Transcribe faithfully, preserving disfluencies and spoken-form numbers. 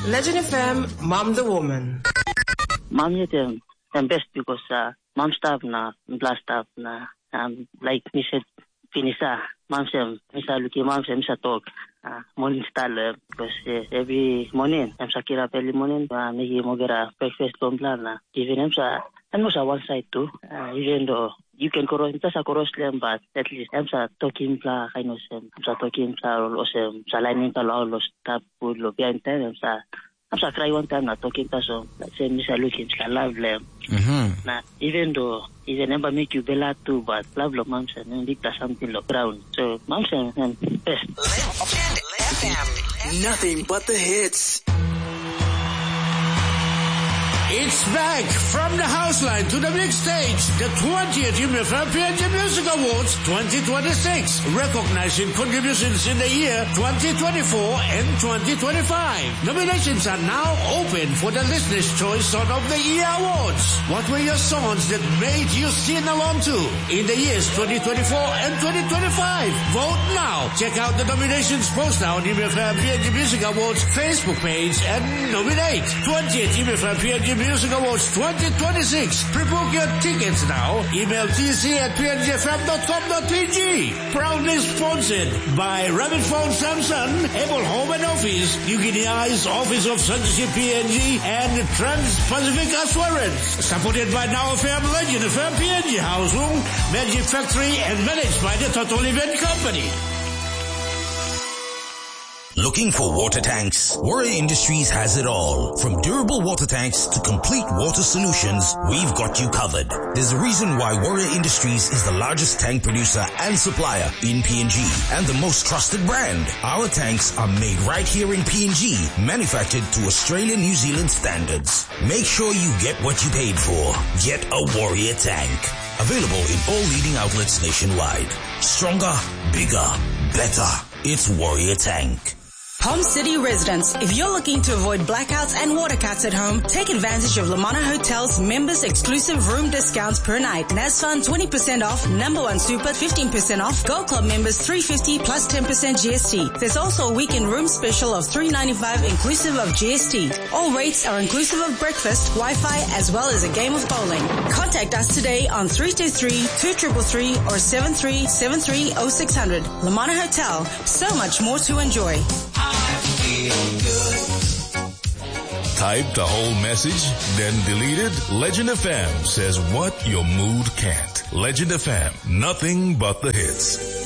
Legend F M, Mom the Woman. Mom yet I'm best because uh, mom staff na, blast staff na, um, like me said, Pinisa, mom said, Misa Luki, mom said, Misa talk, uh, morning style, because uh, every morning, I'm Sakira early morning, uh, make him get a breakfast on plan, uh, even I'm sa, I'm not one side too, uh, even though you can cross, just a cross them, but at least I'm sa talking pla, I know some, I'm sa talking pla, or some, sa lining pla, all those tap, food, lo, behind time, I'm sa, I'm sa cry one time na talking to so, like say, Misa looking, sa love them. Mm-hmm. Na, even though, even never make you bella too, but love lo, mom sa, nang dikta something lo, ground. So, mom sa, best. Legend F M. Nothing but the hits. It's back from the house line to the big stage. The twentieth U M F M P N G Music Awards twenty twenty-six, recognizing contributions in the year twenty twenty-four and twenty twenty-five. Nominations are now open for the Listener's Choice Song of the Year Awards. What were your songs that made you sing along to in the years twenty twenty-four and twenty twenty-five? Vote now. Check out the nominations poster on U M F M P N G Music Awards Facebook page and nominate. twentieth U M F M P N G Music Awards twenty twenty-six. Pre-book your tickets now. Email T C at p n g f m dot com dot p g. Proudly sponsored by Rabbit Phone Samsung, Apple Home and Office, New Guinea Eyes, Office of Censorship P N G, and Trans-Pacific Assurance. Supported by Now F M, Legend F M, P N G Household, Magic Factory, and managed by the Total Event Company. Looking for water tanks? Warrior Industries has it all. From durable water tanks to complete water solutions, we've got you covered. There's a reason why Warrior Industries is the largest tank producer and supplier in P N G and the most trusted brand. Our tanks are made right here in P N G, manufactured to Australian New Zealand standards. Make sure you get what you paid for. Get a Warrior tank. Available in all leading outlets nationwide. Stronger, bigger, better. It's Warrior Tank. Home City residents, if you're looking to avoid blackouts and water cuts at home, take advantage of Lamana Hotel's members exclusive room discounts per night. NASFUN twenty percent off, Number One Super fifteen percent off, Gold Club members three hundred fifty dollars plus ten percent G S T. There's also a weekend room special of three hundred ninety-five dollars inclusive of G S T. All rates are inclusive of breakfast, Wi-Fi, as well as a game of bowling. Contact us today on three two three, two three three three or seven three seven three oh six hundred. Lamana Hotel, so much more to enjoy. Type the whole message, then delete it. Legend F M says what your mood can't. Legend F M, nothing but the hits.